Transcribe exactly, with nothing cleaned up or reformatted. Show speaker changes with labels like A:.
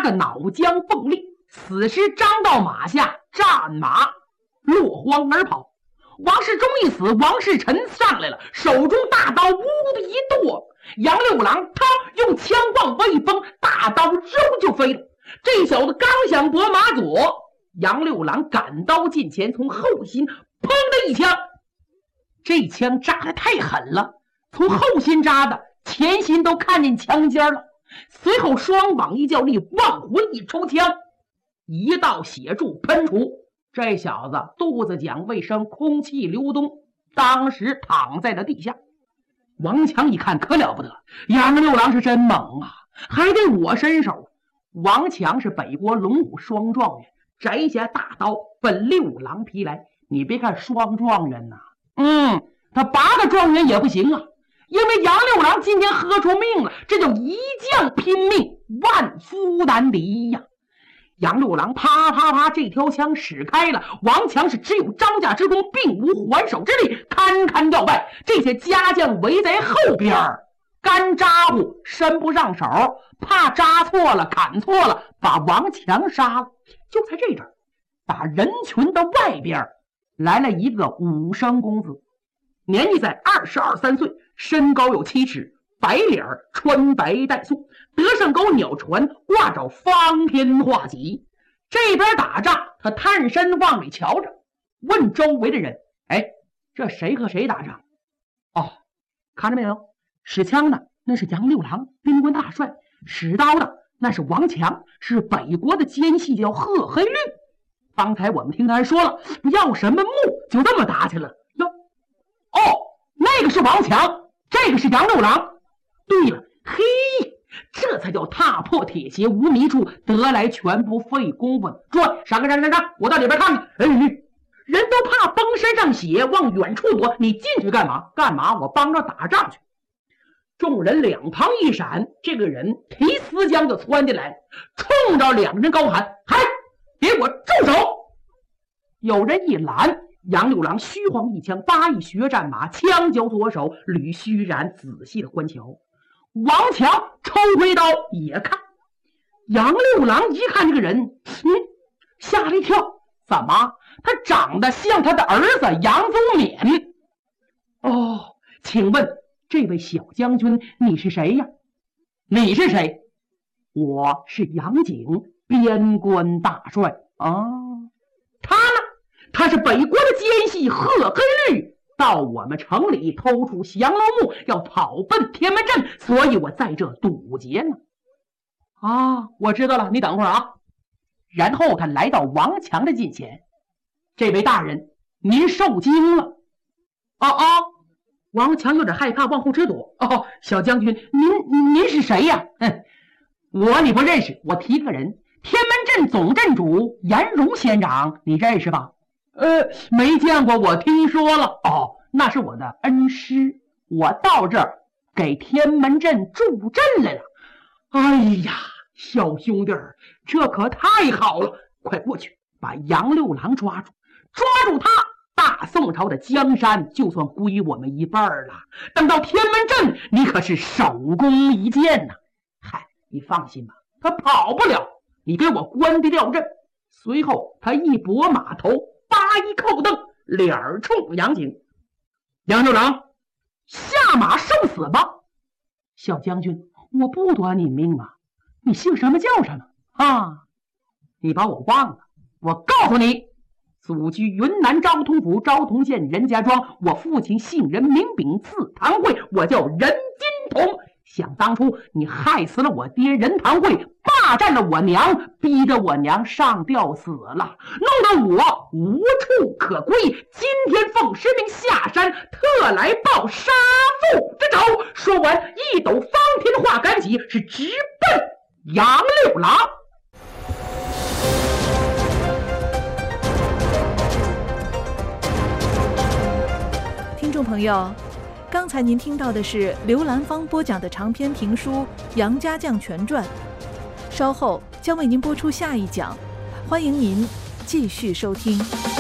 A: 个脑浆迸裂，死尸张到马下，战马落荒而跑。王世忠一死，王世臣上来了，手中大刀呜的一剁，杨六郎他用枪往外一崩，大刀肉就飞了。这小子刚想夺马左，杨六郎赶刀近前，从后心砰的一枪，这枪扎得太狠了，从后心扎的前心都看见枪尖了。随后双膀一较力，往回一抽枪，一道血柱喷出，这小子肚子讲卫生，空气流动，当时躺在了地下。王强一看可了不得，杨六郎是真猛啊，还得我伸手。王强是北国龙虎双状元，摘下大刀奔六郎劈来。你别看双状元呐、啊，嗯，他八个状元也不行啊，因为杨六郎今天喝出命了，这叫一将拼命，万夫难敌呀。杨六郎啪啪啪，这条枪使开了，王强是只有招架之功，并无还手之力，堪堪要败。这些家将围在后边，干扎呼，伸不上手，怕扎错了砍错了，把王强杀了。就在这阵，打人群的外边来了一个武生公子，年纪在二十二三岁，身高有七尺，白脸穿白带素，德胜沟鸟船挂着方天画戟。这边打仗，他探身往里瞧着，问周围的人：哎，这谁和谁打仗？哦，看着没有，使枪的那是杨六郎，兵官大帅；使刀的那是王强，是北国的奸细，叫贺黑绿。刚才我们听他还说了，不要什么木，就这么打起来了哟。哦，那个是王强，这个是杨六郎。对了，嘿，这才叫踏破铁鞋无觅处，得来全不费功夫。说上个上上上，我到里边看看。哎，人都怕崩身上血，往远处躲，你进去干嘛？干嘛？我帮着打仗去。众人两旁一闪，这个人提丝缰就窜进来，冲着两人高喊：嗨，给我住手！有人一拦，杨六郎虚晃一枪，八一学战马，枪交左手，吕虚然仔细的观瞧。王强抽回刀也看，杨六郎一看这个人，嗯，吓了一跳，怎么？他长得像他的儿子杨宗勉。哦，请问这位小将军，你是谁呀？你是谁？我是杨景，边关大帅啊。他呢？他是北国的奸细贺黑绿，到我们城里偷出降龙木，要跑奔天门阵，所以我在这堵截呢。啊，我知道了，你等会儿啊。然后他来到王强的近前，这位大人，您受惊了。哦哦，王强有点害怕，往后直躲。哦，小将军，您您是谁呀？哼，我你不认识，我提个人，天门阵总阵主颜荣先长，你认识吧？呃，没见过，我听说了。哦，那是我的恩师，我到这儿给天门阵助阵来了。哎呀，小兄弟儿，这可太好了！快过去把杨六郎抓住，抓住他，大宋朝的江山就算归我们一半了。等到天门阵，你可是首功一件呐！嗨，你放心吧，他跑不了，你给我关闭掉阵。随后他一拨马头，八一扣蹬，脸儿冲杨景：杨六郎，下马受死吧！小将军，我不夺你命啊！你姓什么叫什么啊？你把我忘了？我告诉你，祖居云南昭通府昭通县任家庄，我父亲姓任，名炳，字堂会，我叫任金童。想当初你害死了我爹任堂会，霸占了我娘，逼得我娘上吊死了，弄得我无处可归。今天奉师命下山，特来报杀父之仇。说完，一抖方天画杆戟，是直奔杨六郎。
B: 听众朋友，刚才您听到的是刘兰芳播讲的长篇评书《杨家将全传》，稍后将为您播出下一讲，欢迎您继续收听。